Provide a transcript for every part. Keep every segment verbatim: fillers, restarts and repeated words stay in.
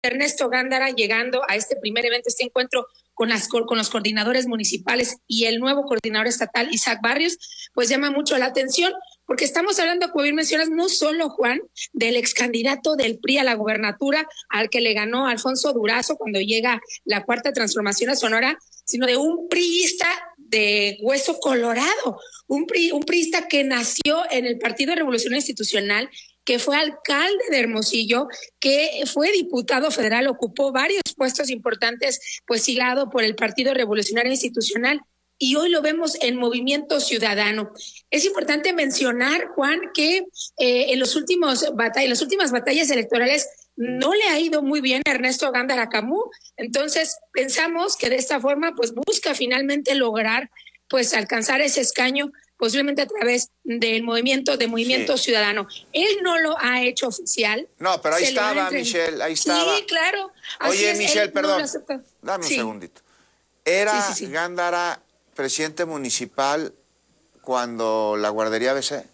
Ernesto Gándara llegando a este primer evento, este encuentro con, las, con los coordinadores municipales y el nuevo coordinador estatal, Isaac Barrios, pues llama mucho la atención, porque estamos hablando, como bien mencionas, no solo, Juan, del ex candidato del P R I a la gobernatura, al que le ganó Alfonso Durazo cuando llega la Cuarta Transformación a Sonora, sino de un priista de hueso colorado, un, pri, un priista que nació en el Partido de Revolución Institucional, que fue alcalde de Hermosillo, que fue diputado federal, ocupó varios puestos importantes, pues siglado por el Partido Revolucionario Institucional, y hoy lo vemos en Movimiento Ciudadano. Es importante mencionar, Juan, que eh, en los últimos batall- en las últimas batallas electorales no le ha ido muy bien a Ernesto Gándara Camú, entonces pensamos que de esta forma pues busca finalmente lograr pues alcanzar ese escaño, posiblemente a través del movimiento de Movimiento sí. Ciudadano. Él no lo ha hecho oficial. No, pero ahí estaba, Michelle, ahí estaba. Sí, claro. Oye, es, Michelle, perdón, no dame sí. un segundito. ¿Era sí, sí, sí. Gándara presidente municipal cuando la guardería B C?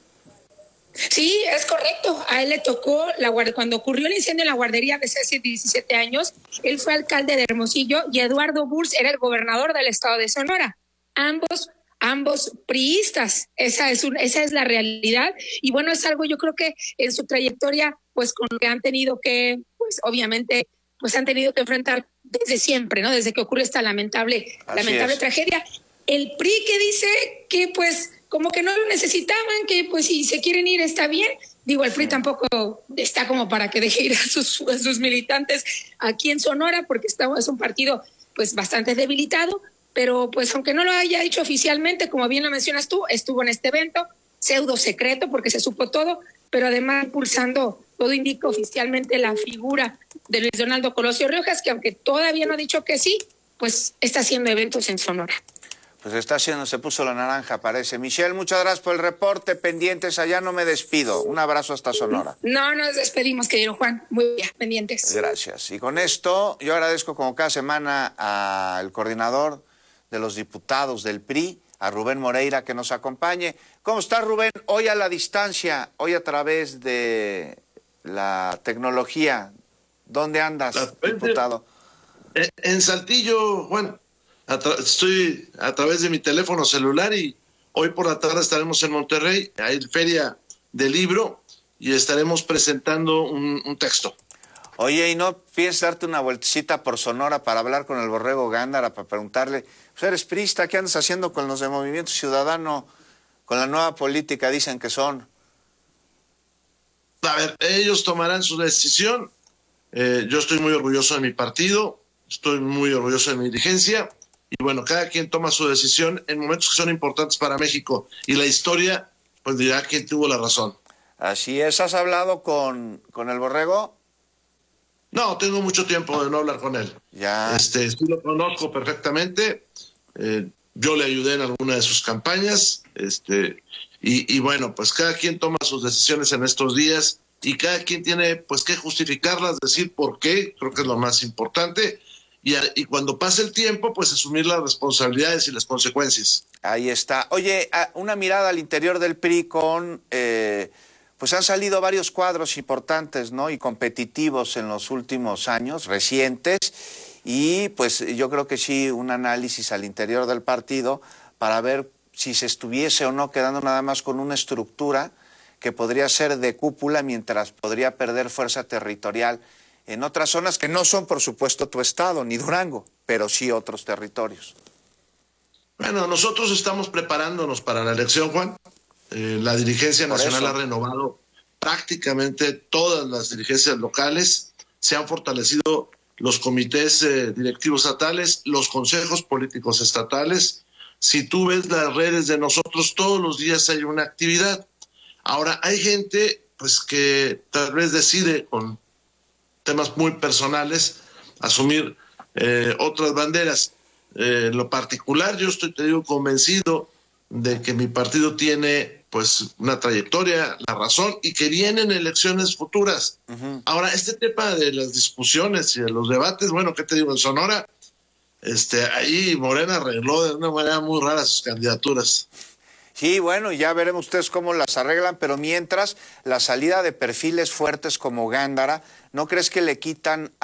Sí, es correcto. A él le tocó, la guardia, cuando ocurrió el incendio en la guardería B C hace diecisiete años, él fue alcalde de Hermosillo y Eduardo Burs era el gobernador del estado de Sonora. Ambos ambos priistas, esa es un, esa es la realidad, y bueno, es algo yo creo que en su trayectoria, pues con lo que han tenido que, pues obviamente, pues han tenido que enfrentar desde siempre, ¿no? Desde que ocurre esta lamentable, Así lamentable es. tragedia. El P R I que dice que pues como que no lo necesitaban, que pues si se quieren ir está bien. Digo, el P R I sí. tampoco está como para que deje ir a sus, a sus militantes aquí en Sonora, porque está, es un partido pues bastante debilitado, pero pues aunque no lo haya dicho oficialmente, como bien lo mencionas tú, estuvo en este evento, pseudo secreto porque se supo todo, pero además impulsando, todo indica oficialmente la figura de Luis Donaldo Colosio Riojas, que aunque todavía no ha dicho que sí, pues está haciendo eventos en Sonora. Pues está haciendo, se puso la naranja, parece. Michelle, muchas gracias por el reporte, pendientes allá, no me despido. Un abrazo hasta Sonora. No, nos despedimos, querido Juan. Muy bien, pendientes. Gracias. Y con esto, yo agradezco como cada semana al coordinador de los diputados del P R I, a Rubén Moreira, que nos acompañe. ¿Cómo está, Rubén? Hoy a la distancia, hoy a través de la tecnología. ¿Dónde andas, diputado? En Saltillo, Juan. A estoy a través de mi teléfono celular y hoy por la tarde estaremos en Monterrey, hay feria del libro y estaremos presentando un, un texto. Oye, ¿y no piensas darte una vueltecita por Sonora para hablar con el Borrego Gándara, para preguntarle, pues eres priista, ¿qué andas haciendo con los de Movimiento Ciudadano, con la nueva política, dicen que son? A ver, ellos tomarán su decisión, eh, yo estoy muy orgulloso de mi partido, estoy muy orgulloso de mi dirigencia, y bueno, cada quien toma su decisión en momentos que son importantes para México, y la historia pues dirá quién tuvo la razón. Así es, ¿has hablado con, con el Borrego? No, tengo mucho tiempo de no hablar con él. Ya. Este, sí lo conozco perfectamente. Eh, yo le ayudé en alguna de sus campañas. Este, y, y bueno, pues cada quien toma sus decisiones en estos días y cada quien tiene pues que justificarlas, decir por qué, creo que es lo más importante. Y, y cuando pase el tiempo, pues asumir las responsabilidades y las consecuencias. Ahí está. Oye, una mirada al interior del P R I con... Eh, pues han salido varios cuadros importantes, ¿no? Y competitivos en los últimos años, recientes, y pues yo creo que sí, un análisis al interior del partido para ver si se estuviese o no quedando nada más con una estructura que podría ser de cúpula mientras podría perder fuerza territorial en otras zonas que no son, por supuesto, tu estado, ni Durango, pero sí otros territorios. Bueno, nosotros estamos preparándonos para la elección, Juan. Eh, la dirigencia nacional ha renovado prácticamente todas las dirigencias locales, se han fortalecido los comités eh, directivos estatales, los consejos políticos estatales. Si tú ves las redes de nosotros, todos los días hay una actividad. Ahora, hay gente pues que tal vez decide con temas muy personales asumir eh, otras banderas. Eh, en lo particular, yo estoy, te digo, convencido de que mi partido tiene pues una trayectoria, la razón, y que vienen elecciones futuras. Uh-huh. Ahora, este tema de las discusiones y de los debates, bueno, ¿qué te digo? En Sonora, este, ahí Morena arregló de una manera muy rara sus candidaturas. Sí, bueno, ya veremos ustedes cómo las arreglan, pero mientras la salida de perfiles fuertes como Gándara, ¿no crees que le quitan